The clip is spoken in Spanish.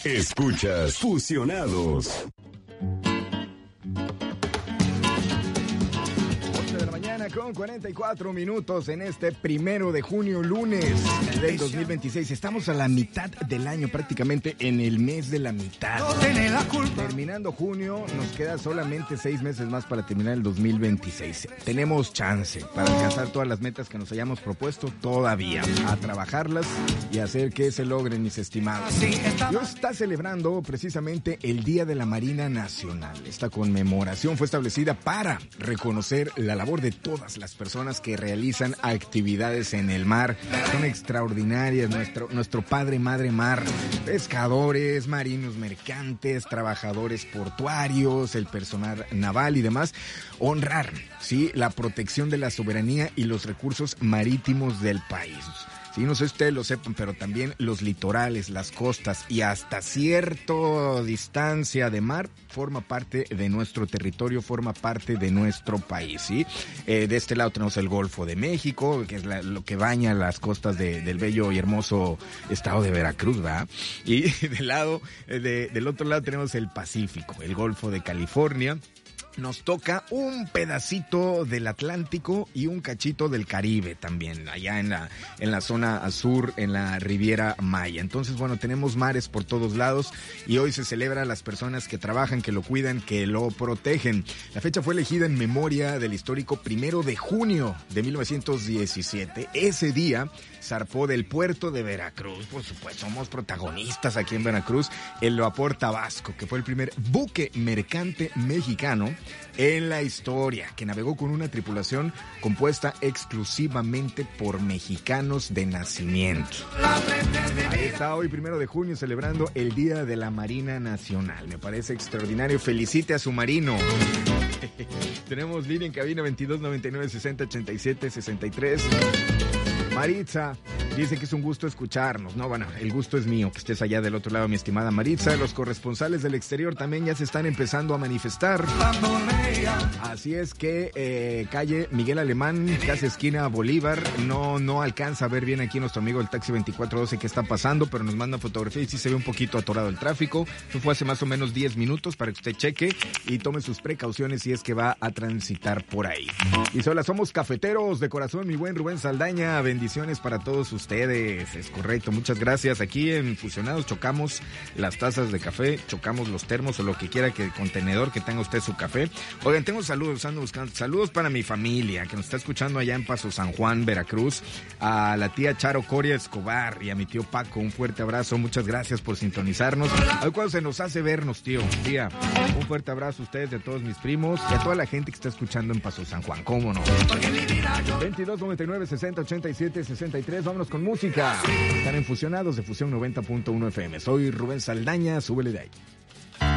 Escuchas Fusionados. 8:44 a.m. en este 1 de junio, lunes del 2026. Estamos a la mitad del año, prácticamente en el mes de la mitad. Terminando junio, nos queda solamente 6 meses más para terminar el 2026. Tenemos chance para alcanzar todas las metas que nos hayamos propuesto todavía, a trabajarlas y hacer que se logren, mis estimados. Dios está celebrando precisamente el Día de la Marina Nacional. Esta conmemoración fue establecida para reconocer la labor de todas las personas que realizan actividades en el mar. Son extraordinarias, nuestro padre, madre mar, pescadores, marinos mercantes, trabajadores portuarios, el personal naval y demás. Honrar, sí, la protección de la soberanía y los recursos marítimos del país. Sí, no sé si ustedes lo sepan, pero también los litorales, las costas y hasta cierta distancia de mar forma parte de nuestro territorio, forma parte de nuestro país, ¿sí? De este lado tenemos el Golfo de México, que es lo que baña las costas del bello y hermoso estado de Veracruz, ¿verdad? Y del otro lado tenemos el Pacífico, el Golfo de California. Nos toca un pedacito del Atlántico y un cachito del Caribe también, allá en la zona sur, en la Riviera Maya. Entonces, bueno, tenemos mares por todos lados y hoy se celebra a las personas que trabajan, que lo cuidan, que lo protegen. La fecha fue elegida en memoria del histórico 1 de junio de 1917. Ese día zarpó del puerto de Veracruz. Por supuesto, somos protagonistas aquí en Veracruz. El vapor Tabasco, que fue el primer buque mercante mexicano en la historia, que navegó con una tripulación compuesta exclusivamente por mexicanos de nacimiento. Ahí está hoy, 1 de junio, celebrando el Día de la Marina Nacional. Me parece extraordinario. Felicite a su marino. Tenemos línea en cabina 22 99 60 87 63. Maritza dice que es un gusto escucharnos. No, bueno, el gusto es mío que estés allá del otro lado, mi estimada Maritza. Los corresponsales del exterior también ya se están empezando a manifestar. Así es que calle Miguel Alemán, casi esquina Bolívar. No alcanza a ver bien aquí nuestro amigo el taxi 2412 qué está pasando, pero nos manda fotografía y sí se ve un poquito atorado el tráfico. Eso fue hace más o menos 10 minutos para que usted cheque y tome sus precauciones si es que va a transitar por ahí. Y sola, somos cafeteros de corazón, mi buen Rubén Saldaña. Bendiciones para todos ustedes. Es correcto, muchas gracias. Aquí en Fusionados chocamos las tazas de café, chocamos los termos o lo que quiera, que el contenedor que tenga usted su café. Oigan, tengo saludos, ando buscando saludos para mi familia que nos está escuchando allá en Paso San Juan, Veracruz. A la tía Charo Coria Escobar y a mi tío Paco, un fuerte abrazo. Muchas gracias por sintonizarnos. Hoy cuando se nos hace vernos, tío, tía, un fuerte abrazo a ustedes, de todos mis primos y a toda la gente que está escuchando en Paso San Juan. ¿Cómo no? 22 99 60 87 63. Vámonos con música. Están en Fusionados de Fusión 90.1 FM. Soy Rubén Saldaña, súbele de ahí.